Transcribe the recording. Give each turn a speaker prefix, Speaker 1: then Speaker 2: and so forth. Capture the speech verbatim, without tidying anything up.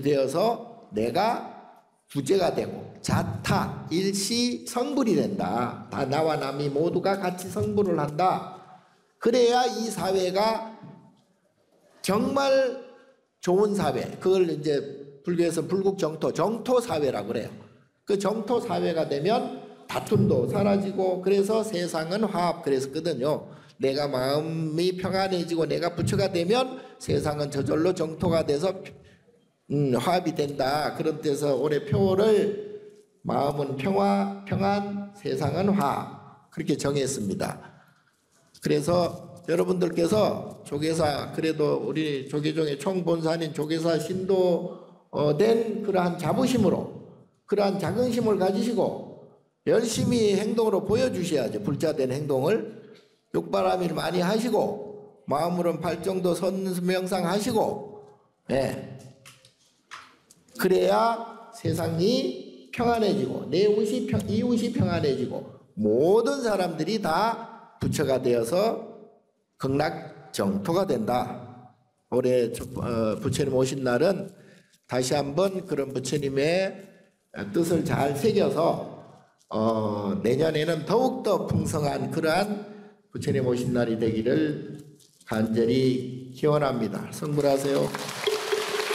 Speaker 1: 되어서 내가 부재가 되고 자타, 일시 성불이 된다. 다 나와 남이 모두가 같이 성불을 한다. 그래야 이 사회가 정말 좋은 사회, 그걸 이제 불교에서 불국정토, 정토사회라고 그래요. 그 정토사회가 되면 다툼도 사라지고 그래서 세상은 화합 그랬거든요. 내가 마음이 평안해지고 내가 부처가 되면 세상은 저절로 정토가 돼서 음, 화합이 된다. 그런 뜻에서 올해 표를 마음은 평화, 평안, 세상은 화합 그렇게 정했습니다. 그래서 여러분들께서 조계사, 그래도 우리 조계종의 총본사님 조계사 신도된 그러한 자부심으로 그러한 자긍심을 가지시고 열심히 행동으로 보여주셔야죠. 불자된 행동을 육바라밀 많이 하시고 마음으로는 발정도 선명상 하시고, 예. 그래야 세상이 평안해지고 내 이웃이, 평, 이웃이 평안해지고 모든 사람들이 다 부처가 되어서 극락정토가 된다. 올해 부처님 오신 날은 다시 한번 그런 부처님의 뜻을 잘 새겨서 어, 내년에는 더욱더 풍성한 그러한 부처님 오신 날이 되기를 간절히 기원합니다. 성불하세요.